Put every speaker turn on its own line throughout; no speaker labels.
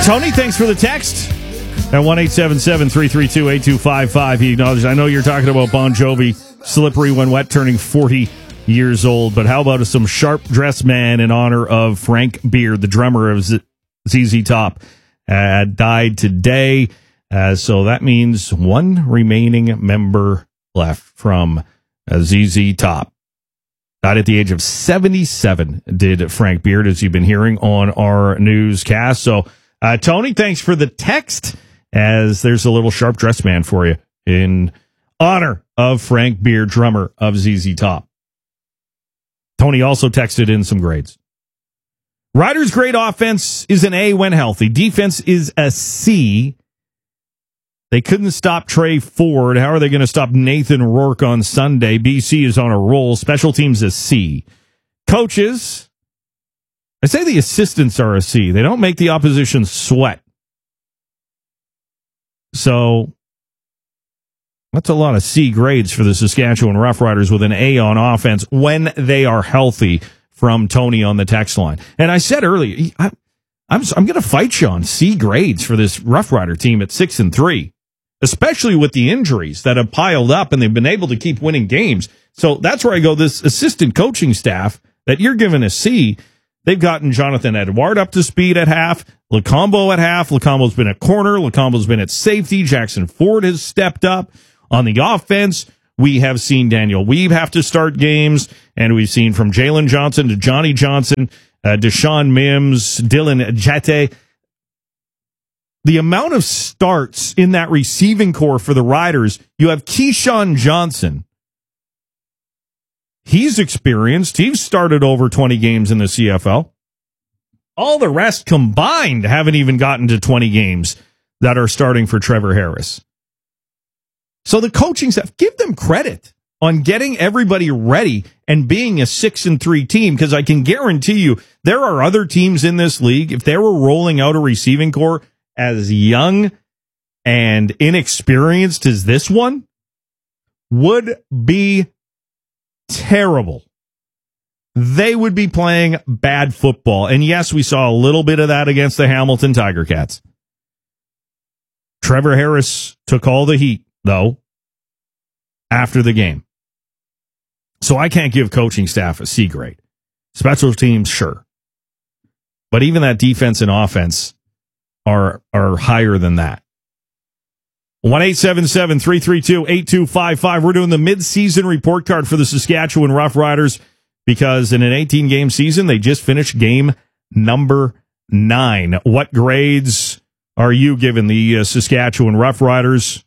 Tony, thanks for the text at 1-877-332-8255. He acknowledged, I know you're talking about Bon Jovi, Slippery When Wet, turning 40 years old, but how about some sharp dressed man in honor of Frank Beard, the drummer of ZZ Top, died today. So that means one remaining member left from ZZ Top. Died at the age of 77, did Frank Beard, as you've been hearing on our newscast. So, Tony, thanks for the text, as there's a little sharp dressed man for you in honor of Frank Beard, drummer of ZZ Top. Tony also texted in some grades. Riders' grade offense is an A when healthy. Defense is a C. They couldn't stop Trey Ford. How are they going to stop Nathan Rourke on Sunday? BC is on a roll. Special teams a C. Coaches, I say the assistants are a C. They don't make the opposition sweat. So that's a lot of C grades for the Saskatchewan Roughriders, with an A on offense when they are healthy, from Tony on the text line. And I said earlier, I'm going to fight you on C grades for this Roughrider team at 6-3, especially with the injuries that have piled up and they've been able to keep winning games. So that's where I go. This assistant coaching staff that you're giving a C, they've gotten Jonathan Edward up to speed at half, Lacombo at half. Lacombo's been at corner. Lacombo's been at safety. Jackson Ford has stepped up. On the offense, we have seen Daniel Weave have to start games, and we've seen from Jalen Johnson to Johnny Johnson, Deshaun Mims, Dylan Jete. The amount of starts in that receiving core for the Riders, you have Keyshawn Johnson. He's experienced. He's started over 20 games in the CFL. All the rest combined haven't even gotten to 20 games that are starting for Trevor Harris. So the coaching staff, give them credit on getting everybody ready and being a 6-3 team, because I can guarantee you there are other teams in this league, if they were rolling out a receiving core as young and inexperienced as this one, would be terrible. They would be playing bad football. And yes, we saw a little bit of that against the Hamilton Tiger Cats. Trevor Harris took all the heat, though, after the game. So I can't give coaching staff a C grade. Special teams, sure. But even that defense and offense are higher than that. 1-877-332-8255. We're doing the mid-season report card for the Saskatchewan Roughriders, because in an 18-game season, they just finished game number 9. What grades are you giving the Saskatchewan Roughriders?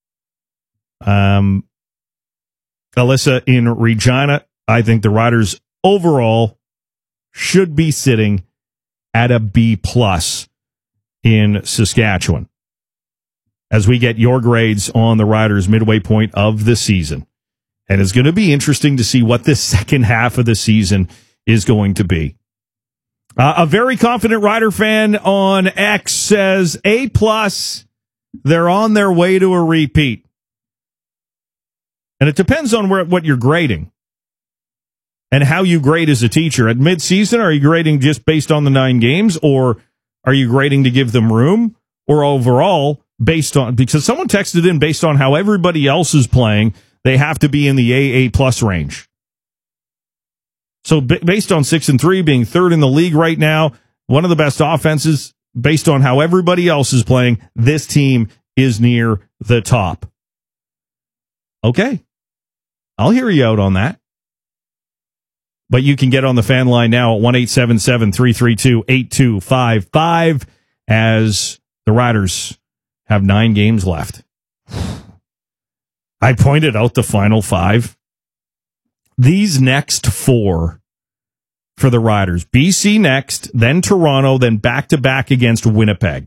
Alyssa in Regina, I think the Riders overall should be sitting at a B+ in Saskatchewan, as we get your grades on the Riders midway point of the season. And it's going to be interesting to see what this second half of the season is going to be. A very confident Rider fan on X says A+, they're on their way to a repeat. And it depends on what you're grading and how you grade as a teacher. At midseason, are you grading just based on the 9 games, or are you grading to give them room, or overall based on, because someone texted in based on how everybody else is playing, they have to be in the AA+ range. So based on 6-3 being third in the league right now, one of the best offenses, based on how everybody else is playing, this team is near the top. Okay. I'll hear you out on that. But you can get on the fan line now at 1-877-332-8255, as the Riders have 9 games left. I pointed out the final 5. These next 4 for the Riders: BC next, then Toronto, then back-to-back against Winnipeg.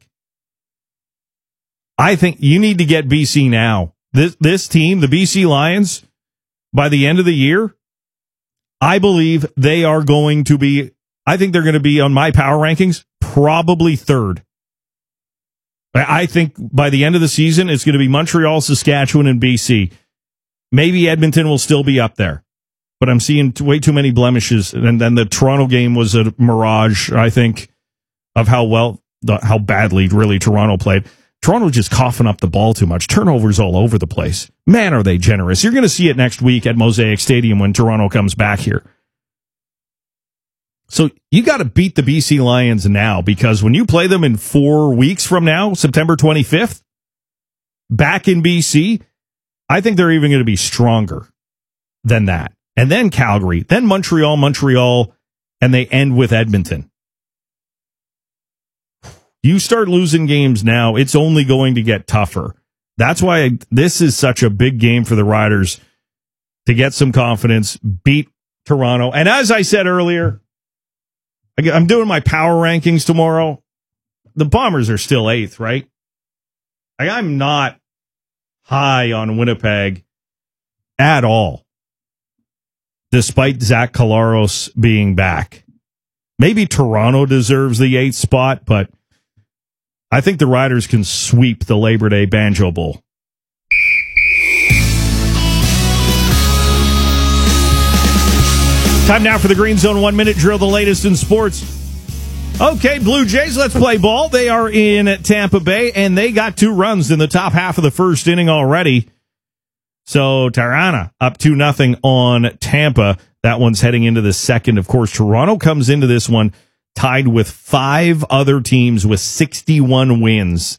I think you need to get BC now. This team, the BC Lions, by the end of the year, I believe they are going to be, I think they're going to be on my power rankings, probably 3rd. I think by the end of the season, it's going to be Montreal, Saskatchewan, and BC. Maybe Edmonton will still be up there, but I'm seeing way too many blemishes. And then the Toronto game was a mirage, I think, of how well how badly really Toronto played. Toronto just coughing up the ball too much. Turnovers all over the place. Man, are they generous. You're going to see it next week at Mosaic Stadium when Toronto comes back here. So you got to beat the BC Lions now, because when you play them in 4 weeks from now, September 25th, back in BC, I think they're even going to be stronger than that. And then Calgary, then Montreal, and they end with Edmonton. You start losing games now, it's only going to get tougher. That's why this is such a big game for the Riders to get some confidence, beat Toronto. And as I said earlier, I'm doing my power rankings tomorrow. The Bombers are still 8th, right? I'm not high on Winnipeg at all, despite Zach Collaros being back. Maybe Toronto deserves the 8th spot, but I think the Riders can sweep the Labor Day Banjo Bowl. Time now for the Green Zone 1-minute drill, the latest in sports. Okay, Blue Jays, let's play ball. They are in Tampa Bay, and they got 2 runs in the top half of the first inning already. So Tirana up 2-0 on Tampa. That one's heading into the second. Of course, Toronto comes into this one tied with 5 other teams with 61 wins.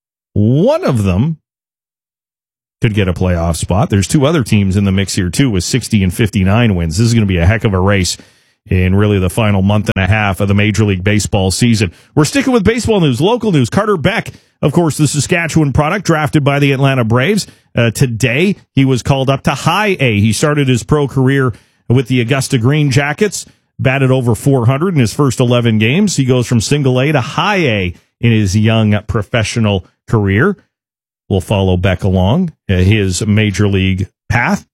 One of them could get a playoff spot. There's 2 other teams in the mix here, too, with 60 and 59 wins. This is going to be a heck of a race in really the final month and a half of the Major League Baseball season. We're sticking with baseball news, local news. Carter Beck, of course, the Saskatchewan product, drafted by the Atlanta Braves. Today, he was called up to High A. He started his pro career with the Augusta Green Jackets, batted over 400 in his first 11 games. He goes from single A to high A in his young professional career. We'll follow Beck along his major league path.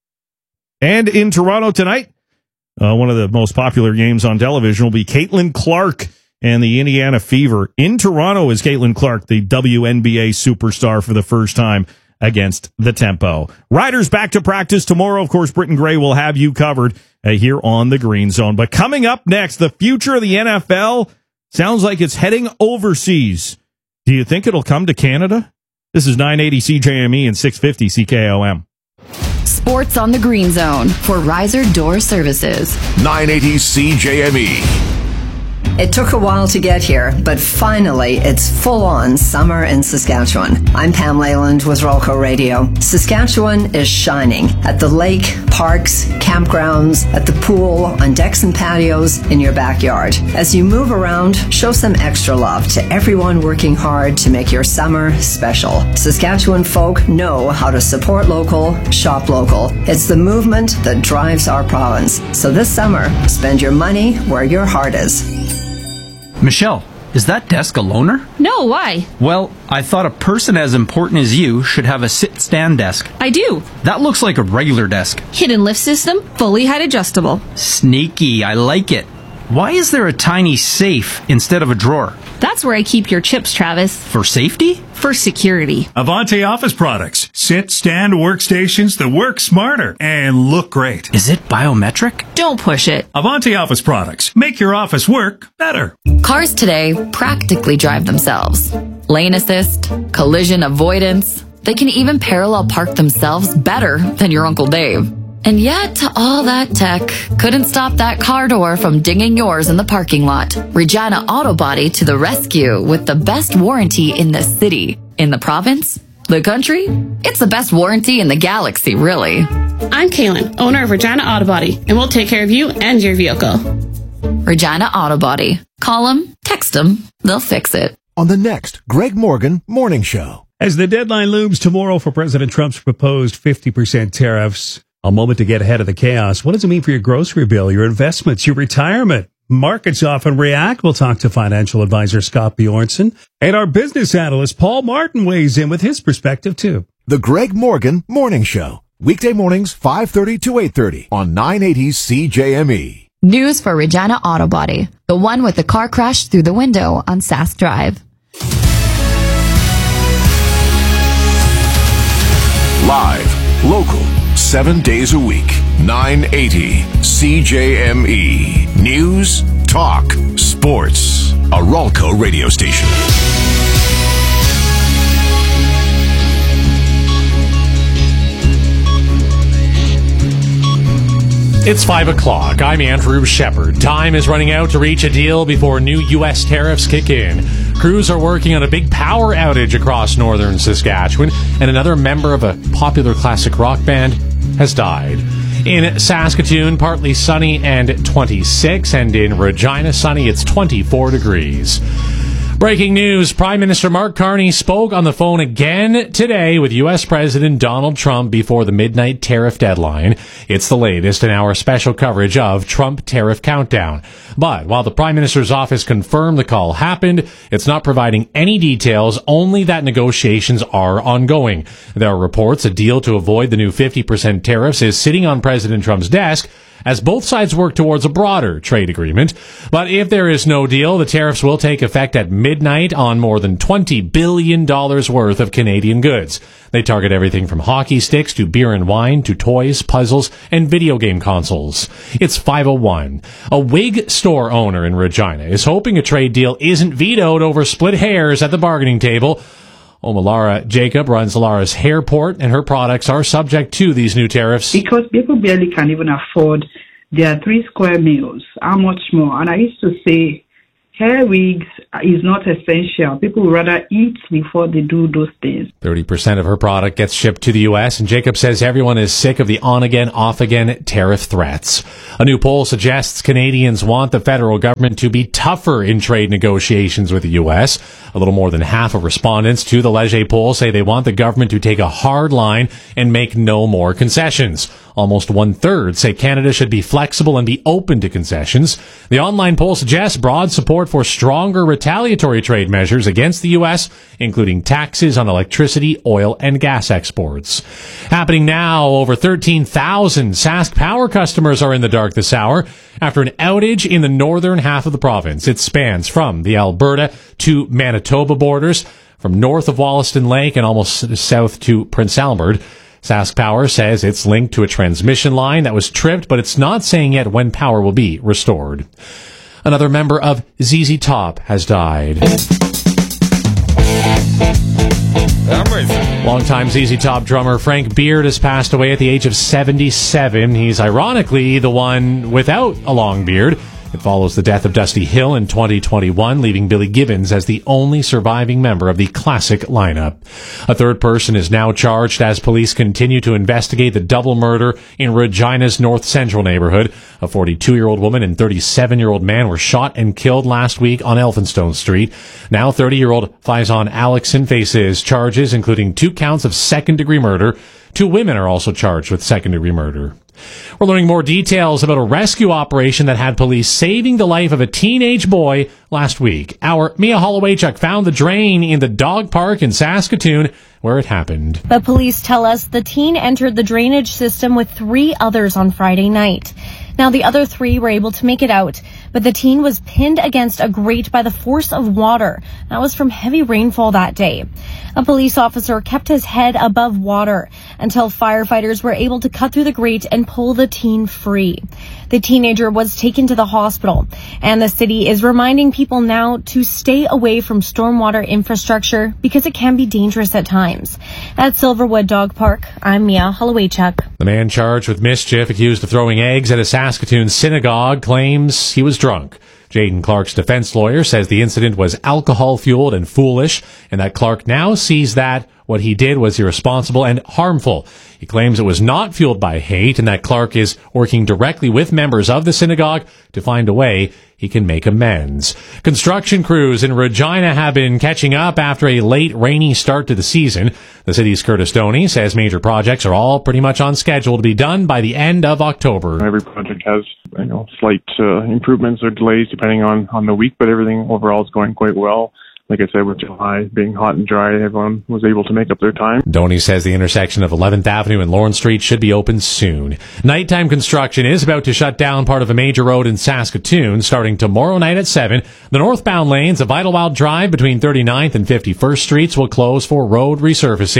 And in Toronto tonight, one of the most popular games on television will be Caitlin Clark and the Indiana Fever. In Toronto is Caitlin Clark, the WNBA superstar, for the first time against the Tempo. Riders back to practice tomorrow. Of course, Britton Gray will have you covered here on the Green Zone. But coming up next, the future of the NFL sounds like it's heading overseas. Do you think it'll come to Canada? This is 980 CJME and 650 CKOM.
Sports on the Green Zone for Riser Door Services.
980 CJME.
It took a while to get here, but finally, it's full-on summer in Saskatchewan. I'm Pam Leyland with Rolco Radio. Saskatchewan is shining at the lake, parks, campgrounds, at the pool, on decks and patios, in your backyard. As you move around, show some extra love to everyone working hard to make your summer special. Saskatchewan folk know how to support local, shop local. It's the movement that drives our province. So this summer, spend your money where your heart is.
Michelle, is that desk a loaner?
No, why?
Well, I thought a person as important as you should have a sit-stand desk.
I do.
That looks like a regular desk.
Hidden lift system, fully height adjustable.
Sneaky, I like it. Why is there a tiny safe instead of a drawer?
That's where I keep your chips, Travis.
For safety?
For security.
Avante Office Products. Sit, stand workstations that work smarter and look great.
Is it biometric?
Don't push it.
Avante Office Products. Make your office work better.
Cars today practically drive themselves. Lane assist, collision avoidance. They can even parallel park themselves better than your Uncle Dave. And yet, all that tech couldn't stop that car door from dinging yours in the parking lot. Regina Auto Body to the rescue with the best warranty in the city. In the province? The country? It's the best warranty in the galaxy, really.
I'm Kaylin, owner of Regina Auto Body, and we'll take care of you and your vehicle.
Regina Auto Body. Call them, text them, they'll fix it.
On the next Greg Morgan Morning Show.
As the deadline looms tomorrow for President Trump's proposed 50% tariffs, a moment to get ahead of the chaos. What does it mean for your grocery bill, your investments, your retirement? Markets often react. We'll talk to financial advisor Scott Bjornson. And our business analyst Paul Martin weighs in with his perspective, too.
The Greg Morgan Morning Show. Weekday mornings, 5:30 to 8:30 on 980 CJME.
News for Regina Auto Body, the one with the car crash through the window on Sask Drive.
Live, local, 7 days a week, 980 CJME. News, Talk Sports. A Rolco radio station.
It's 5 o'clock. I'm Andrew Shepard. Time is running out to reach a deal before new U.S. tariffs kick in. Crews are working on a big power outage across northern Saskatchewan, and another member of a popular classic rock band has died. In Saskatoon, partly sunny and 26, and in Regina, sunny, it's 24 degrees. Breaking news, Prime Minister Mark Carney spoke on the phone again today with U.S. President Donald Trump before the midnight tariff deadline. It's the latest in our special coverage of Trump Tariff Countdown. But while the Prime Minister's office confirmed the call happened, it's not providing any details, only that negotiations are ongoing. There are reports a deal to avoid the new 50% tariffs is sitting on President Trump's desk, as both sides work towards a broader trade agreement. But if there is no deal, the tariffs will take effect at midnight on more than $20 billion worth of Canadian goods. They target everything from hockey sticks to beer and wine to toys, puzzles, and video game consoles. It's 5:01. A wig store owner in Regina is hoping a trade deal isn't vetoed over split hairs at the bargaining table. Omalara Jacob runs Lara's Hairport, and her products are subject to these new tariffs.
Because people barely can even afford their 3 square meals. How much more? And I used to say, hair wigs is not essential. People would rather eat before they do those things.
30% of her product gets shipped to the U.S., and Jacob says everyone is sick of the on-again, off-again tariff threats. A new poll suggests Canadians want the federal government to be tougher in trade negotiations with the U.S. A little more than half of respondents to the Leger poll say they want the government to take a hard line and make no more concessions. Almost 1/3 say Canada should be flexible and be open to concessions. The online poll suggests broad support for stronger retaliatory trade measures against the U.S., including taxes on electricity, oil, and gas exports. Happening now, over 13,000 Sask Power customers are in the dark this hour after an outage in the northern half of the province. It spans from the Alberta to Manitoba borders, from north of Wollaston Lake and almost south to Prince Albert. Sask Power says it's linked to a transmission line that was tripped, but it's not saying yet when power will be restored. Another member of ZZ Top has died. Longtime ZZ Top drummer Frank Beard has passed away at the age of 77. He's ironically the one without a long beard. It follows the death of Dusty Hill in 2021, leaving Billy Gibbons as the only surviving member of the classic lineup. A third person is now charged as police continue to investigate the double murder in Regina's North Central neighborhood. A 42-year-old woman and 37-year-old man were shot and killed last week on Elphinstone Street. Now 30-year-old Faison Alexson faces charges, including 2 counts of second-degree murder. 2 women are also charged with second-degree murder. We're learning more details about a rescue operation that had police saving the life of a teenage boy last week. Our Mia Hollowaychuk found the drain in the dog park in Saskatoon where it happened.
The police tell us the teen entered the drainage system with 3 others on Friday night. Now, the other 3 were able to make it out, but the teen was pinned against a grate by the force of water. That was from heavy rainfall that day. A police officer kept his head above water until firefighters were able to cut through the grate and pull the teen free. The teenager was taken to the hospital, and the city is reminding people now to stay away from stormwater infrastructure because it can be dangerous at times. At Silverwood Dog Park, I'm Mia Hollowaychuk.
The man charged with mischief, accused of throwing eggs at a Saskatoon synagogue, claims he was drunk. Jaden Clark's defense lawyer says the incident was alcohol-fueled and foolish, and that Clark now sees that what he did was irresponsible and harmful. He claims it was not fueled by hate and that Clark is working directly with members of the synagogue to find a way he can make amends. Construction crews in Regina have been catching up after a late rainy start to the season. The city's Curtis Stoney says major projects are all pretty much on schedule to be done by the end of October.
Every project has, slight improvements or delays depending on the week, but everything overall is going quite well. Like I said, with July being hot and dry, everyone was able to make up their time.
Doney says the intersection of 11th Avenue and Lawrence Street should be open soon. Nighttime construction is about to shut down part of a major road in Saskatoon starting tomorrow night at 7. The northbound lanes of Idlewild Drive between 39th and 51st Streets will close for road resurfacing.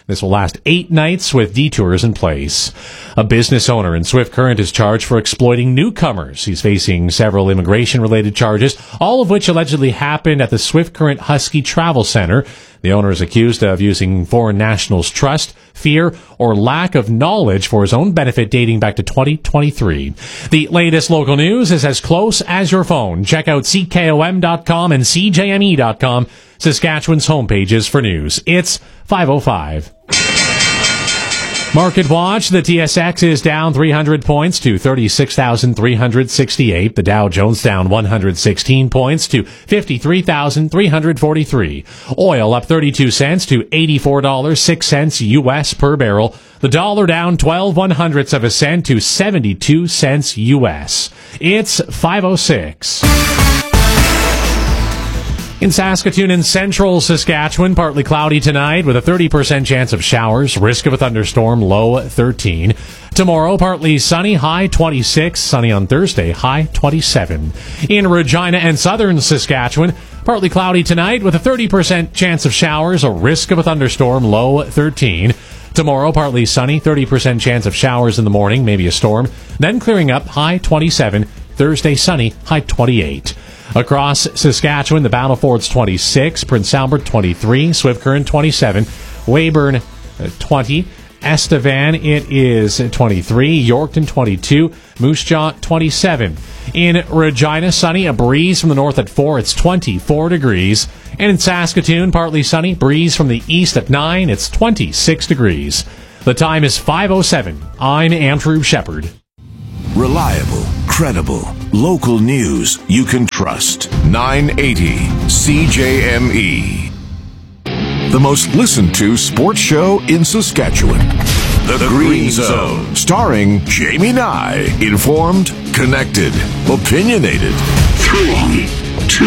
This will last 8 nights with detours in place. A business owner in Swift Current is charged for exploiting newcomers. He's facing several immigration-related charges, all of which allegedly happened at the Swift Current Husky Travel Center. The owner is accused of using foreign nationals' trust, fear, or lack of knowledge for his own benefit dating back to 2023. The latest local news is as close as your phone. Check out CKOM.com and CJME.com, Saskatchewan's homepages for news. It's 5:05. Market Watch, the TSX is down 300 points to 36,368. The Dow Jones down 116 points to 53,343. Oil up 32 cents to $84.06 U.S. per barrel. The dollar down 12/100ths of a cent to 72 cents U.S. It's 5:06. In Saskatoon and central Saskatchewan, partly cloudy tonight with a 30% chance of showers, risk of a thunderstorm, low 13. Tomorrow, partly sunny, high 26. Sunny on Thursday, high 27. In Regina and southern Saskatchewan, partly cloudy tonight with a 30% chance of showers, a risk of a thunderstorm, low 13. Tomorrow, partly sunny, 30% chance of showers in the morning, maybe a storm. Then clearing up, high 27. Thursday, sunny, high 28. Across Saskatchewan, the Battlefords 26, Prince Albert 23, Swift Current 27, Weyburn 20, Estevan it is 23, Yorkton 22, Moose Jaw 27. In Regina, sunny, a breeze from the north at 4, it's 24 degrees. And in Saskatoon, partly sunny, breeze from the east at 9, it's 26 degrees. The time is 5:07. I'm Andrew Shepard.
Reliable, credible, local news you can trust. 980 CJME. The most listened to sports show in Saskatchewan. The Green Zone. Starring Jamie Nye. Informed, connected, opinionated. 3